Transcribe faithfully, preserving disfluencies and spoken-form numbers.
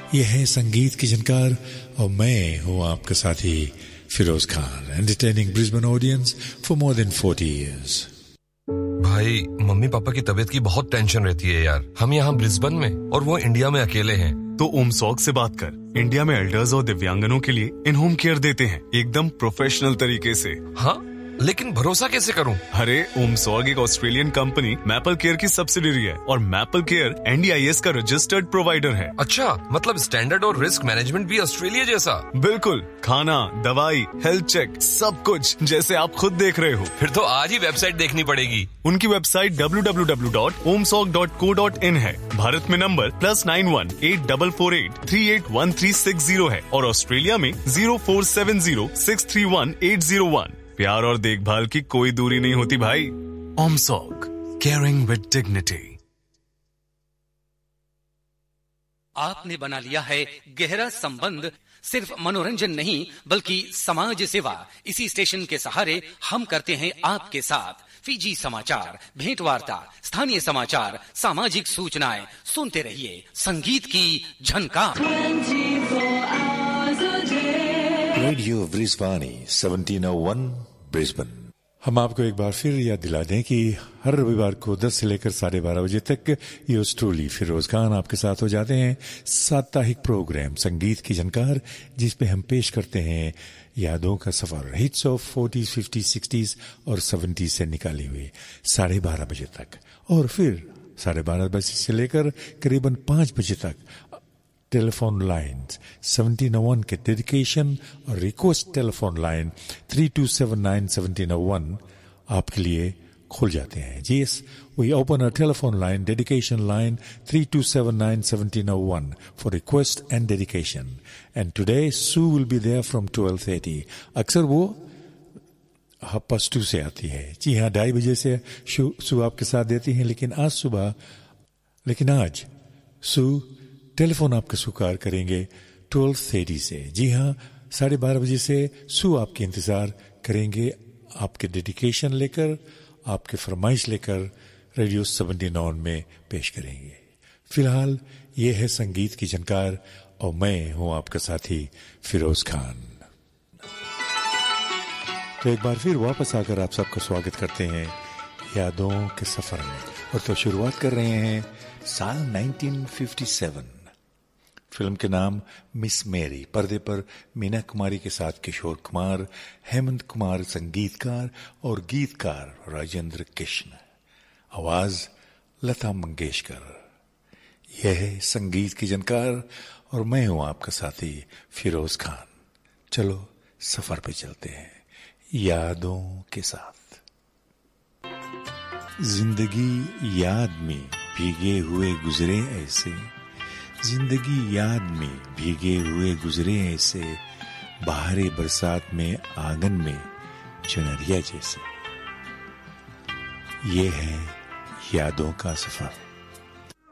यह है संगीत की झनकार और मैं हूँ आपका साथी Firoz Khan, entertaining Brisbane audience for more than forty years. भाई, मम्मी पापा की तबीयत की बहुत टेंशन रहती है यार। हम यहाँ ब्रिस्बेन में और वो इंडिया में अकेले हैं। तो ओमसॉग से बात कर। इंडिया में एल्डर्स और दिव्यांगनों के लिए इन होम केयर देते हैं, एकदम प्रोफेशनल तरीके से। हाँ, लेकिन भरोसा कैसे करूं? अरे, ओमसॉग एक ऑस्ट्रेलियन कंपनी मैपल केयर की सब्सिडियरी है और maple care N D I S का रजिस्टर्ड प्रोवाइडर है। अच्छा, मतलब स्टैंडर्ड और रिस्क मैनेजमेंट भी ऑस्ट्रेलिया जैसा? बिल्कुल, खाना, दवाई, हेल्थ चेक, सब कुछ जैसे आप खुद देख रहे हो। फिर तो आज ही वेबसाइट देखनी पड़ेगी। उनकी website W W W dot ओमसॉग dot co dot in है। भारत में number plus nine one eight double four eight three eight one three six zero है और ऑस्ट्रेलिया में zero four seven zero six three one eight zero one. प्यार और देखभाल की कोई दूरी नहीं होती भाई। ओमसॉग, केयरिंग विद डिग्निटी। आपने बना लिया है गहरा संबंध, सिर्फ मनोरंजन नहीं बल्कि समाज सेवा। इसी स्टेशन के सहारे हम करते हैं आपके साथ फीजी समाचार, भेंट वार्ता, स्थानीय समाचार, सामाजिक सूचनाएं। सुनते रहिए संगीत की झनकार। रेडियो ब्रिस्बेन सेवनटीन ओ वन ब्रिस्बेन। हम आपको एक बार फिर याद दिला दें कि हर रविवार को दस से लेकर साढ़े बारह बजे तक योर्स ट्रूली फिरोज खान आपके साथ हो जाते हैं साप्ताहिक प्रोग्राम संगीत की झनकार, जिसपे हम पेश करते हैं यादों का सफर, hits of forties, fifties, sixties और सेवेंटीज से निकाली हुई साढ़े बारह बजे तक। और फिर साढ़े बारह बजे से लेकर करीबन पांच बजे तक टेलीफोन लाइन सेवनटीन ओ वन के डेडिकेशन और request telephone line three to seven nine seventeen O one आपके लिए खुल जाते हैं। Yes, we open a telephone line, dedication line three two seven nine one seven zero one for request and dedication. And today Sue will be there from twelve thirty. अक्सर वो half past to से आती है। जी हाँ, ढाई बजे से सू आपके साथ देती हैं, लेकिन आज सुबह लेकिन आज सू टेलीफोन आपका स्वीकार करेंगे ट्वेल्व थर्टी से। जी हाँ, साढ़े बारह बजे से सू आपके इंतजार करेंगे, आपके डेडिकेशन लेकर, आपके फरमाइश लेकर रेडियो सेवनटीन ऑन में पेश करेंगे। फिलहाल ये है संगीत की झनकार और मैं हूं आपका साथी फिरोज खान। तो एक बार फिर वापस आकर आप सबका स्वागत करते हैं यादों के सफर में। और तो शुरुआत कर रहे हैं साल नाइनटीन फिफ्टी सेवन। फिल्म के नाम मिस मेरी। पर्दे पर मीना कुमारी के साथ किशोर कुमार, हेमंत कुमार संगीतकार और गीतकार राजेंद्र कृष्ण, आवाज लता मंगेशकर। यह है संगीत की झनकार और मैं हूं आपका साथी फिरोज खान। चलो सफर पे चलते हैं यादों के साथ। जिंदगी याद में भीगे हुए गुजरे ऐसे, जिंदगी याद में भीगे हुए गुजरे ऐसे, बाहरे बरसात में आंगन में चुनरिया जैसे। ये है यादों का सफर।